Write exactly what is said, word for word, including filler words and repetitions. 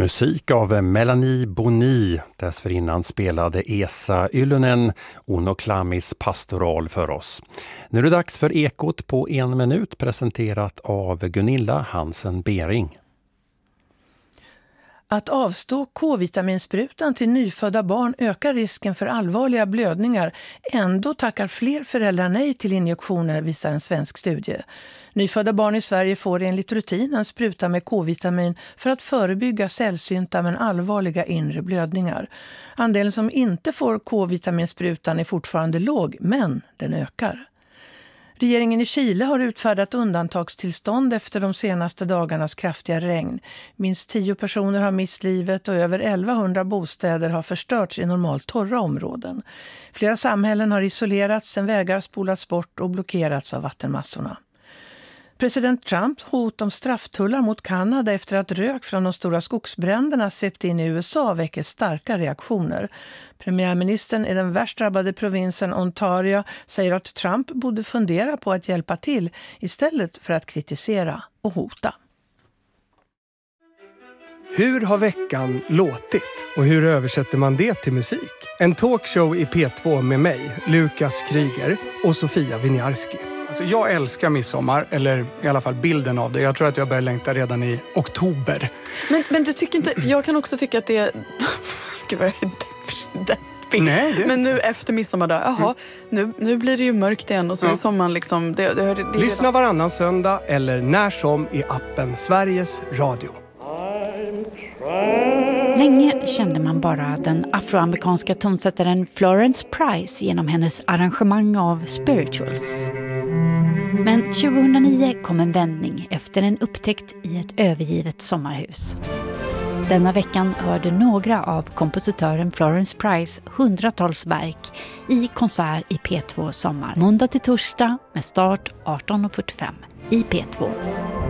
Musik av Melanie Boni. Dessförinnan spelade Esa Ylönen Uno Klamis pastoral för oss. Nu är det dags för Ekot på en minut, presenterat av Gunilla Hansen-Bering. Att avstå K-vitaminsprutan till nyfödda barn ökar risken för allvarliga blödningar. Ändå tackar fler föräldrar nej till injektioner, visar en svensk studie. Nyfödda barn i Sverige får enligt rutin en spruta med K-vitamin för att förebygga sällsynta men allvarliga inre blödningar. Andelen som inte får K-vitaminsprutan är fortfarande låg, men den ökar. Regeringen i Chile har utfärdat undantagstillstånd efter de senaste dagarnas kraftiga regn. Minst tio personer har mist livet och över elvahundra bostäder har förstörts i normalt torra områden. Flera samhällen har isolerats, en vägar spolats bort och blockerats av vattenmassorna. President Trumps hot om strafftullar mot Kanada efter att rök från de stora skogsbränderna svept in i U S A väcker starka reaktioner. Premiärministern i den värst drabbade provinsen Ontario säger att Trump borde fundera på att hjälpa till istället för att kritisera och hota. Hur har veckan låtit och hur översätter man det till musik? En talkshow i P två med mig, Lukas Kryger och Sofia Winiarski. Alltså jag älskar midsommar, eller i alla fall bilden av det. Jag tror att jag börjar längta redan i oktober. Men, men du tycker inte, jag kan också tycka att det är... Gud vad jag är deppig. Nej, det... Men nu efter midsommardag, jaha, mm. nu, nu blir det ju mörkt igen och så ja. är sommaren liksom... Det, det, det, det Lyssna redan... varannan söndag eller när som i appen Sveriges Radio. Länge kände man bara den afroamerikanska tonsättaren Florence Price genom hennes arrangemang av Spirituals. Men tjugohundranio kom en vändning efter en upptäckt i ett övergivet sommarhus. Denna veckan hörde några av kompositören Florence Price hundratals verk i konsert i P två Sommar. Måndag till torsdag med start arton fyrtiofem i P två.